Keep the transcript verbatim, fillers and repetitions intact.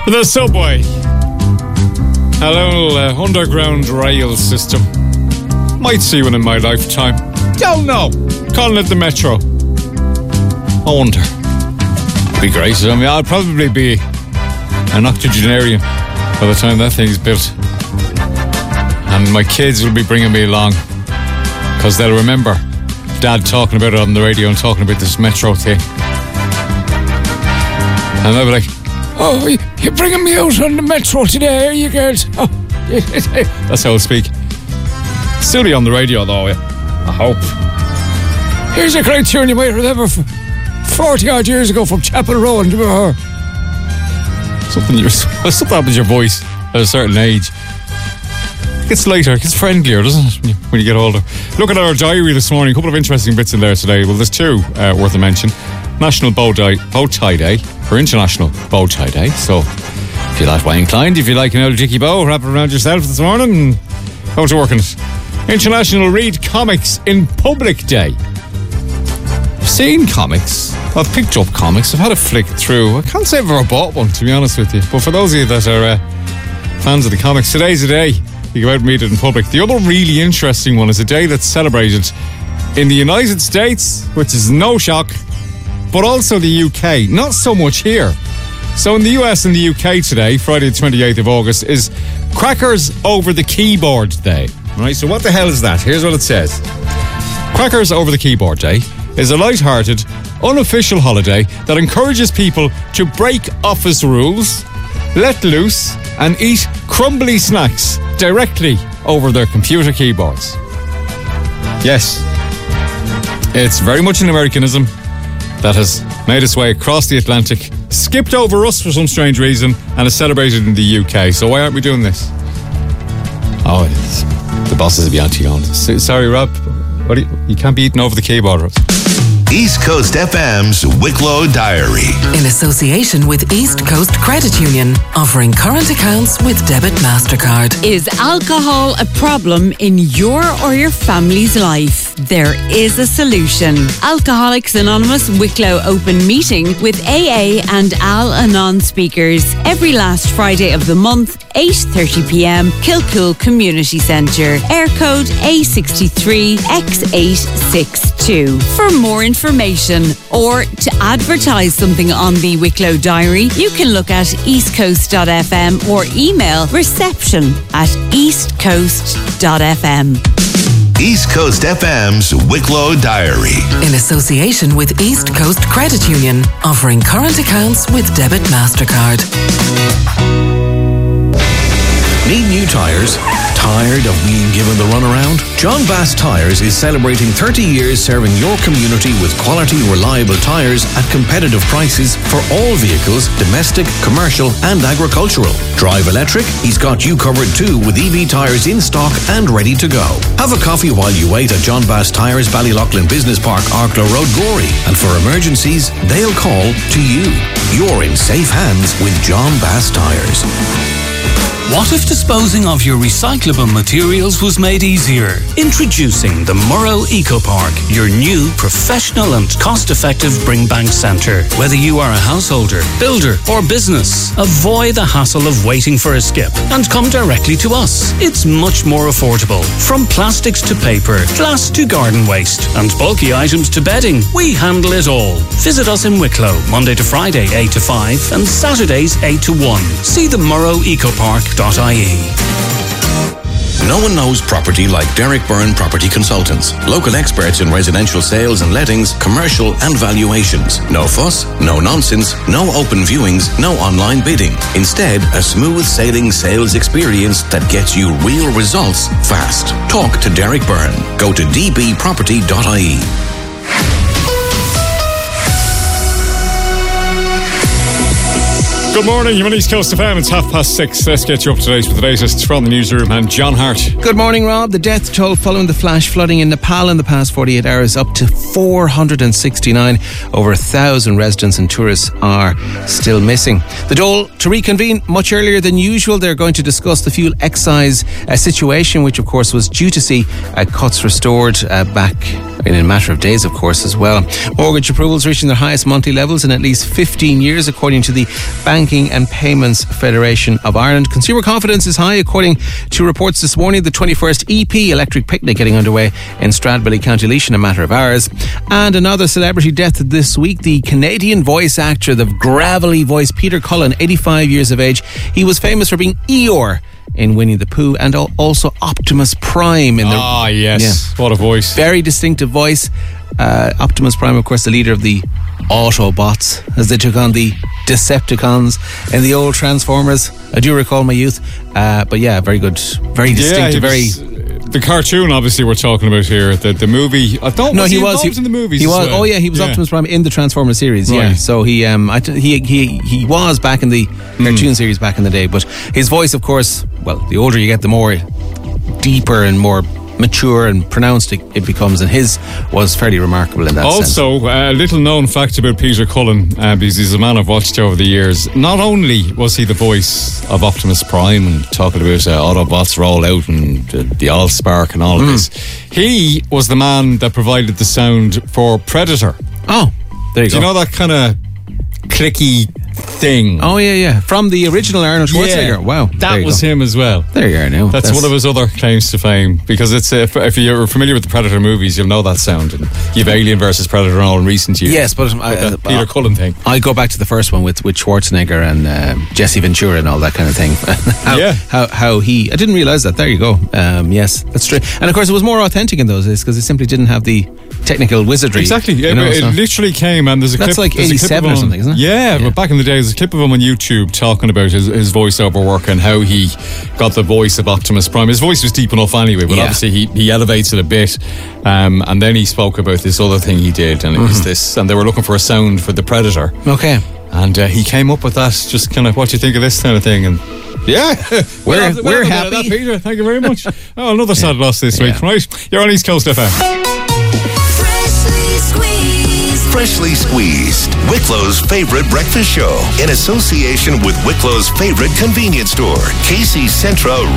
The subway. A little uh, underground rail system. Might see one in my lifetime. Don't know. Calling it the metro. I wonder. Be great. I mean, I'll probably be an octogenarian by the time that thing's built. And my kids will be bringing me along because they'll remember Dad talking about it on the radio and talking about this metro thing. And they'll be like, "Oh, you're bringing me out on the metro today, are you, girls?" Oh. That's how I'll speak. Still be on the radio, though, I hope. Here's a great tune you might remember from forty odd years ago from Chapel Row. And her. Something, something happens to your voice at a certain age. It gets lighter, it gets friendlier, doesn't it, when you, when you get older? Look at our diary this morning. A couple of interesting bits in there today. Well, there's two uh, worth a mention. National Bow, Di- Bow Tie Day, or International Bow Tie Day. So, if you're that way inclined, if you like an old dicky bow, wrap it around yourself this morning and go to work on it. International Read Comics in Public Day. I've seen comics. I've picked up comics. I've had a flick through. I can't say I've ever bought one, to be honest with you. But for those of you that are uh, fans of the comics, today's a day you go out and read it in public. The other really interesting one is a day that's celebrated in the United States, which is no shock, but also the U K. Not so much here. So in the U S and the U K today, Friday the twenty-eighth of August, is Crackers Over the Keyboard Day. Right, so what the hell is that? Here's what it says. Crackers Over the Keyboard Day is a light-hearted, unofficial holiday that encourages people to break office rules, let loose, and eat crumbly snacks directly over their computer keyboards. Yes, it's very much an Americanism that has made its way across the Atlantic, skipped over us for some strange reason, and is celebrated in the U K. So why aren't we doing this? Oh, it's, the bosses will be anti-on. Sorry, Rob. What do you, you can't be eating over the keyboard. East Coast F M's Wicklow Diary. In association with East Coast Credit Union, offering current accounts with Debit MasterCard. Is alcohol a problem in your or your family's life? There is a solution. Alcoholics Anonymous Wicklow Open Meeting with A A and Al-Anon speakers every last Friday of the month, eight thirty p.m, Kilcool Community Centre. Air code A sixty-three X eight six two. For more information or to advertise something on the Wicklow Diary, you can look at eastcoast dot f m or email reception at eastcoast dot f m. East Coast F M's Wicklow Diary. In association with East Coast Credit Union, offering current accounts with Debit MasterCard. Need new tyres? Tired of being given the runaround? John Bass Tyres is celebrating thirty years serving your community with quality, reliable tyres at competitive prices for all vehicles, domestic, commercial and agricultural. Drive electric? He's got you covered too with E V tyres in stock and ready to go. Have a coffee while you wait at John Bass Tyres, Ballyloughlin Business Park, Arklow Road, Gorey. And for emergencies, they'll call to you. You're in safe hands with John Bass Tyres. What if disposing of your recyclable materials was made easier? Introducing the Murrow Eco Park, your new professional and cost-effective bring bank centre. Whether you are a householder, builder or business, avoid the hassle of waiting for a skip and come directly to us. It's much more affordable. From plastics to paper, glass to garden waste and bulky items to bedding, we handle it all. Visit us in Wicklow, Monday to Friday eight to five and Saturdays eight to one. See the Murrow Eco Park. No one knows property like Derek Byrne Property Consultants. Local experts in residential sales and lettings, commercial and valuations. No fuss, no nonsense, no open viewings, no online bidding. Instead, a smooth sailing sales experience that gets you real results fast. Talk to Derek Byrne. Go to d b property dot i e. Good morning, you're on East Coast F M. It's half past six. Let's get you up to date with the latest from the newsroom. And John Hart. Good morning, Rob. The death toll following the flash flooding in Nepal in the past forty-eight hours up to four hundred sixty-nine. Over a thousand residents and tourists are still missing. The dole to reconvene much earlier than usual. They're going to discuss the fuel excise uh, situation, which of course was due to see uh, cuts restored uh, back in a matter of days, of course, as well. Mortgage approvals reaching their highest monthly levels in at least fifteen years, according to the Bank Banking and Payments Federation of Ireland. Consumer confidence is high, according to reports this morning. The twenty-first E P Electric Picnic getting underway in Stradbally, County Laois in a matter of hours. And another celebrity death this week. The Canadian voice actor, the gravelly voice, Peter Cullen, eighty-five years of age. He was famous for being Eeyore in Winnie the Pooh and also Optimus Prime in the... Ah, yes. Yeah. What a voice. Very distinctive voice. Uh, Optimus Prime, of course, the leader of the Autobots as they took on the Decepticons in the old Transformers. I do recall my youth. Uh, but yeah, very good. Very distinctive. Yeah, very... The cartoon, obviously, we're talking about here. The the movie. I don't. No, was he, he was. He, in the movies. He was. Well? Oh yeah, he was yeah. Optimus Prime in the Transformers series. Right. Yeah. So he um I t- he he he was back in the mm. cartoon series back in the day. But his voice, of course, well, the older you get, the more deeper and more mature and pronounced it, it becomes, and his was fairly remarkable in that sense. Also, a uh, little known fact about Peter Cullen, uh, because he's a man I've watched over the years. Not only was he the voice of Optimus Prime and talking about uh, Autobots roll out and uh, the Allspark and all of Mm. this, he was the man that provided the sound for Predator. Oh, there you Do go. you know that kind of clicky thing? Oh yeah, yeah. From the original Arnold Schwarzenegger. Yeah, Wow, that was go. him as well. There you are now. That's, That's one of his other claims to fame, because it's uh, if, if you're familiar with the Predator movies, you'll know that sound. And you've Alien versus Predator and all in recent years. Yes, but I, the uh, Peter uh, Cullen thing. I go back to the first one with, with Schwarzenegger and um, Jesse Ventura and all that kind of thing. how, Yeah. how how he I didn't realise that. There you go. Um, yes, that's true. And of course, it was more authentic in those days because it simply didn't have the technical wizardry. Exactly. You It, know, it so- literally came, and there's a That's clip. like there's a clip of eighty-seven or him- something, isn't it? Yeah, Yeah. but back in the day, there's a clip of him on YouTube talking about his, his voiceover work and how he got the voice of Optimus Prime. His voice was deep enough anyway, but Yeah. obviously he, he elevates it a bit. Um, and then he spoke about this other thing he did, and it was this, and they were looking for a sound for the Predator. Okay. And uh, he came up with that, just kind of, what do you think of this kind of thing? And yeah, We're- Well, we're well, happy. That, Peter. Thank you very much. Oh, another sad loss this week, Yeah. right? You're on East Coast F M. Freshly Squeezed, Wicklow's favorite breakfast show, in association with Wicklow's favorite convenience store, Casey's Centra